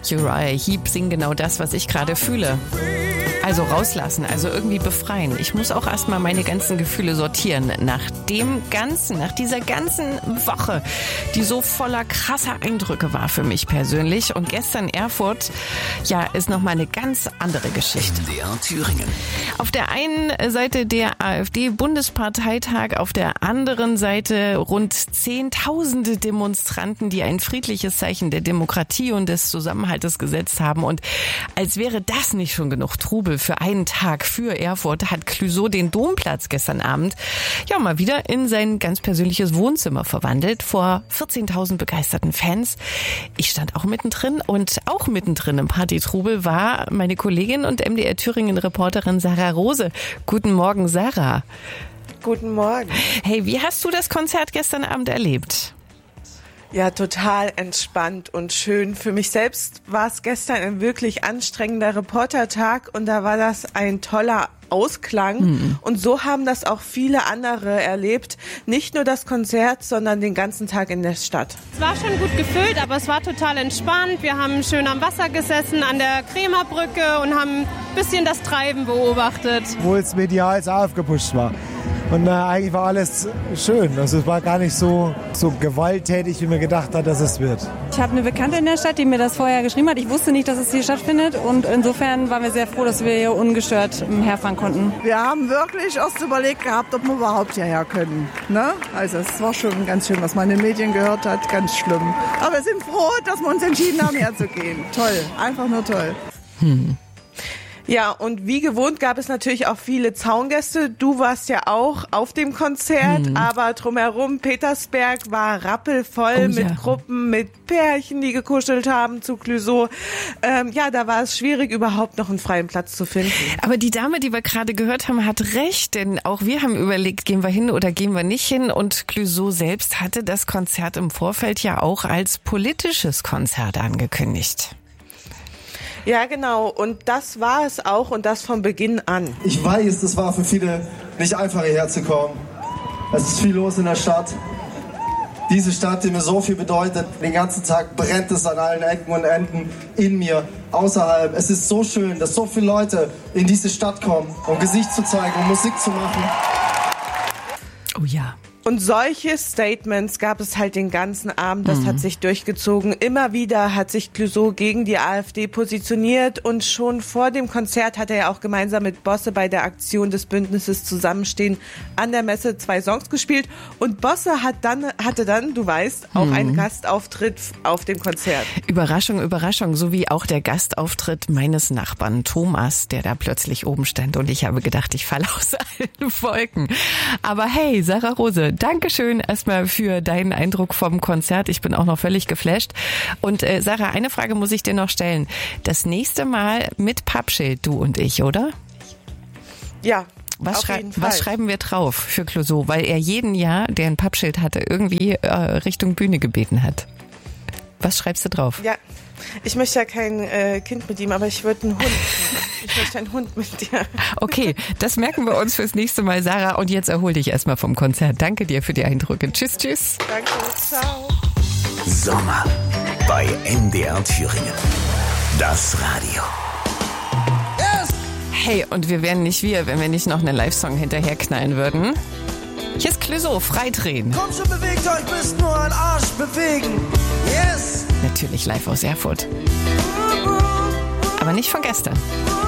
Uriah Heep singen genau das, was ich gerade fühle. Also rauslassen, also irgendwie befreien. Ich muss auch erstmal meine ganzen Gefühle sortieren. Nach dieser ganzen Woche, die so voller krasser Eindrücke war für mich persönlich. Und gestern Erfurt, ja, ist nochmal eine ganz andere Geschichte. MDR Thüringen. Auf der einen Seite der AfD-Bundesparteitag, auf der anderen Seite rund Zehntausende Demonstranten, die ein friedliches Zeichen der Demokratie und des Zusammenhaltes gesetzt haben. Und als wäre das nicht schon genug Trubel für einen Tag für Erfurt, hat Clouseau den Domplatz gestern Abend ja mal wieder in sein ganz persönliches Wohnzimmer verwandelt vor 14.000 begeisterten Fans. Ich stand auch mittendrin und auch mittendrin im Partytrubel war meine Kollegin und MDR Thüringen Reporterin Sarah Rose. Guten Morgen, Sarah. Guten Morgen. Hey, wie hast du das Konzert gestern Abend erlebt? Ja, total entspannt und schön. Für mich selbst war es gestern ein wirklich anstrengender Reportertag und da war das ein toller Ausklang. Und so haben das auch viele andere erlebt. Nicht nur das Konzert, sondern den ganzen Tag in der Stadt. Es war schon gut gefüllt, aber es war total entspannt. Wir haben schön am Wasser gesessen, an der Kremerbrücke und haben ein bisschen das Treiben beobachtet. Obwohl es medial so aufgepusht war. Und eigentlich war alles schön. Also es war gar nicht so gewalttätig, wie mir gedacht hat, dass es wird. Ich habe eine Bekannte in der Stadt, die mir das vorher geschrieben hat. Ich wusste nicht, dass es hier stattfindet. Und insofern waren wir sehr froh, dass wir hier ungestört herfahren konnten. Wir haben wirklich erst überlegt gehabt, ob wir überhaupt hierher können. Ne? Also es war schon ganz schön, was man in den Medien gehört hat. Ganz schlimm. Aber wir sind froh, dass wir uns entschieden haben, herzugehen. Toll. Einfach nur toll. Ja, und wie gewohnt gab es natürlich auch viele Zaungäste. Du warst ja auch auf dem Konzert, aber drumherum Petersberg war rappelvoll mit Gruppen, mit Pärchen, die gekuschelt haben zu Clouseau. Ja, da war es schwierig, überhaupt noch einen freien Platz zu finden. Aber die Dame, die wir gerade gehört haben, hat recht, denn auch wir haben überlegt, gehen wir hin oder gehen wir nicht hin. Und Clouseau selbst hatte das Konzert im Vorfeld ja auch als politisches Konzert angekündigt. Ja, genau. Und das war es auch und das von Beginn an. Ich weiß, es war für viele nicht einfach, hierher zu kommen. Es ist viel los in der Stadt. Diese Stadt, die mir so viel bedeutet, den ganzen Tag brennt es an allen Ecken und Enden in mir, außerhalb. Es ist so schön, dass so viele Leute in diese Stadt kommen, um Gesicht zu zeigen, um Musik zu machen. Oh ja. Und solche Statements gab es halt den ganzen Abend, das hat sich durchgezogen. Immer wieder hat sich Clouseau gegen die AfD positioniert und schon vor dem Konzert hat er ja auch gemeinsam mit Bosse bei der Aktion des Bündnisses Zusammenstehen an der Messe 2 Songs gespielt und Bosse hatte dann, du weißt, auch einen Gastauftritt auf dem Konzert. Überraschung, Überraschung, so wie auch der Gastauftritt meines Nachbarn Thomas, der da plötzlich oben stand und ich habe gedacht, ich falle aus allen Wolken. Aber hey, Sarah Rose, Dankeschön erstmal für deinen Eindruck vom Konzert. Ich bin auch noch völlig geflasht. Und Sarah, eine Frage muss ich dir noch stellen. Das nächste Mal mit Pappschild, du und ich, oder? Ja. Was schreiben wir drauf für Clouseau? Weil er jeden Jahr, der ein Pappschild hatte, irgendwie Richtung Bühne gebeten hat. Was schreibst du drauf? Ja, ich möchte ja kein Kind mit ihm, aber ich würde einen Hund. Ich möchte einen Hund mit dir. Okay, das merken wir uns fürs nächste Mal, Sarah. Und jetzt erhol dich erstmal vom Konzert. Danke dir für die Eindrücke. Tschüss, tschüss. Danke, ciao. Sommer bei MDR Thüringen. Das Radio. Hey, und wir wären nicht wir, wenn wir nicht noch einen Live-Song hinterher knallen würden. Hier ist Clouseau, Freidrehen. Komm schon, bewegt euch, müsst nur ein Arsch bewegen. Yes! Natürlich live aus Erfurt. Aber nicht von gestern.